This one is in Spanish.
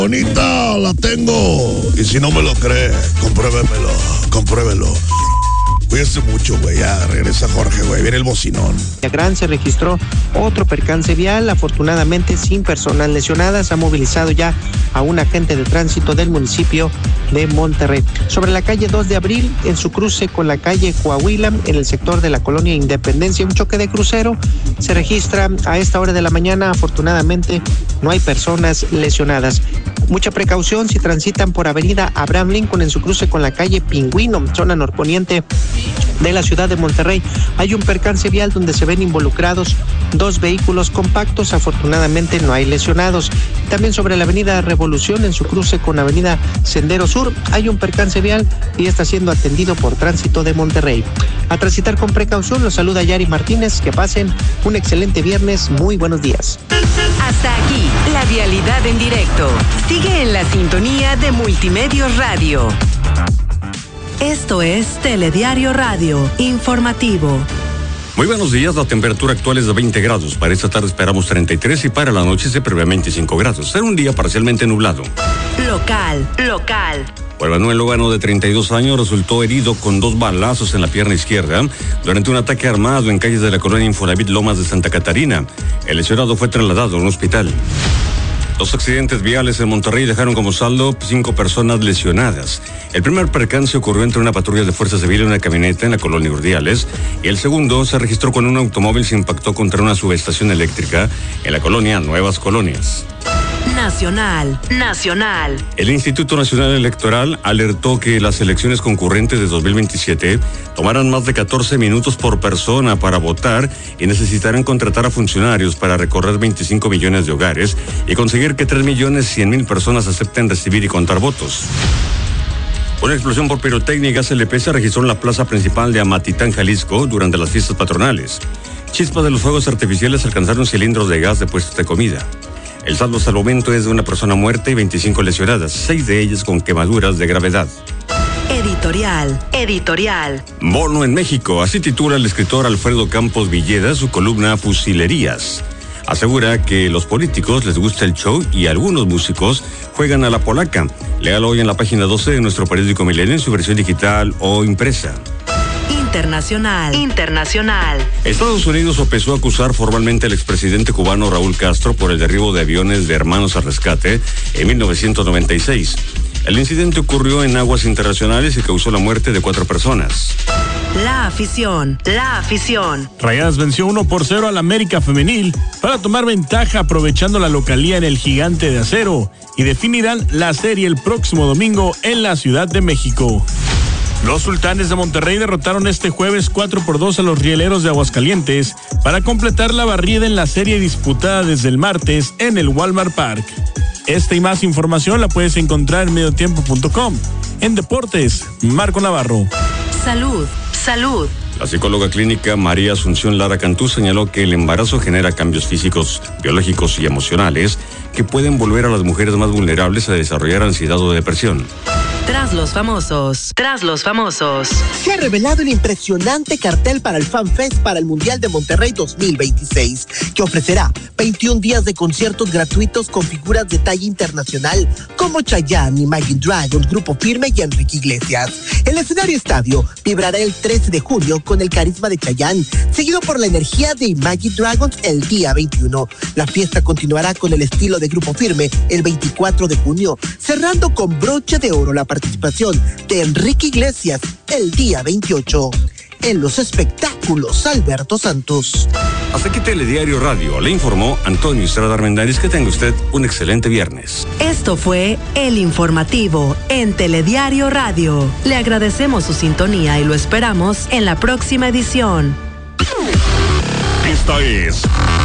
Bonita, la tengo. Y si no me lo cree, compruébelo. Cuídese mucho, güey. Ya regresa Jorge, güey. Viene el bocinón. Gran se registró otro percance vial, afortunadamente sin personas lesionadas. Ha movilizado ya a un agente de tránsito del municipio de Monterrey. Sobre la calle 2 de abril, en su cruce con la calle Coahuila, en el sector de la colonia Independencia, un choque de crucero se registra a esta hora de la mañana. Afortunadamente no hay personas lesionadas. Mucha precaución si transitan por avenida Abraham Lincoln en su cruce con la calle Pingüino, zona norponiente de la ciudad de Monterrey. Hay un percance vial donde se ven involucrados 2 vehículos compactos. Afortunadamente no hay lesionados. También sobre la avenida Revolución en su cruce con avenida Sendero Sur hay un percance vial y está siendo atendido por Tránsito de Monterrey. A transitar con precaución, los saluda Yari Martínez. Que pasen un excelente viernes. Muy buenos días. Hasta aquí, la vialidad en directo. Sigue en la sintonía de Multimedios Radio. Esto es Telediario Radio, informativo. Muy buenos días, la temperatura actual es de 20 grados. Para esta tarde esperamos 33 y para la noche se prevé 25 grados. Será un día parcialmente nublado. Local. Juan Manuel Logano, de 32 años, resultó herido con 2 balazos en la pierna izquierda durante un ataque armado en calles de la colonia Infonavit Lomas de Santa Catarina. El lesionado fue trasladado a un hospital. 2 accidentes viales en Monterrey dejaron como saldo 5 personas lesionadas. El primer percance ocurrió entre una patrulla de Fuerza Civil y una camioneta en la colonia Urdiales, y el segundo se registró cuando un automóvil se impactó contra una subestación eléctrica en la colonia Nuevas Colonias. Nacional. El Instituto Nacional Electoral alertó que las elecciones concurrentes de 2027 tomarán más de 14 minutos por persona para votar y necesitarán contratar a funcionarios para recorrer 25 millones de hogares y conseguir que 3.100.000 personas acepten recibir y contar votos. Una explosión por pirotecnia CLP se registró en la plaza principal de Amatitán, Jalisco, durante las fiestas patronales. Chispas de los fuegos artificiales alcanzaron cilindros de gas de puestos de comida. El saldo hasta el momento es de una persona muerta y 25 lesionadas, 6 de ellas con quemaduras de gravedad. Editorial. Bono en México, así titula el escritor Alfredo Campos Villeda su columna Fusilerías. Asegura que los políticos les gusta el show y algunos músicos juegan a la polaca. Léalo hoy en la página 12 de nuestro periódico Milenio en su versión digital o impresa. Internacional. Estados Unidos empezó a acusar formalmente al expresidente cubano Raúl Castro por el derribo de aviones de Hermanos al Rescate en 1996. El incidente ocurrió en aguas internacionales y causó la muerte de 4 personas. La afición. Rayadas venció 1-0 al América Femenil para tomar ventaja aprovechando la localía en el Gigante de Acero y definirán la serie el próximo domingo en la Ciudad de México. Los Sultanes de Monterrey derrotaron este jueves 4-2 a los Rieleros de Aguascalientes para completar la barrida en la serie disputada desde el martes en el Walmart Park. Esta y más información la puedes encontrar en mediotiempo.com. En deportes, Marco Navarro. Salud. La psicóloga clínica María Asunción Lara Cantú señaló que el embarazo genera cambios físicos, biológicos y emocionales que pueden volver a las mujeres más vulnerables a desarrollar ansiedad o depresión. Tras los famosos. Se ha revelado el impresionante cartel para el FanFest para el Mundial de Monterrey 2026, que ofrecerá 21 días de conciertos gratuitos con figuras de talla internacional como Chayanne, Imagine Dragons, Grupo Firme y Enrique Iglesias. El escenario estadio vibrará el 13 de junio con el carisma de Chayanne, seguido por la energía de Imagine Dragons el día 21. La fiesta continuará con el estilo de Grupo Firme el 24 de junio, cerrando con broche de oro la participación de Enrique Iglesias el día 28. En los espectáculos, Alberto Santos. Hasta aquí Telediario Radio. Le informó Antonio Estrada Armendáriz. Que tenga usted un excelente viernes. Esto fue El Informativo en Telediario Radio. Le agradecemos su sintonía y lo esperamos en la próxima edición. Esta es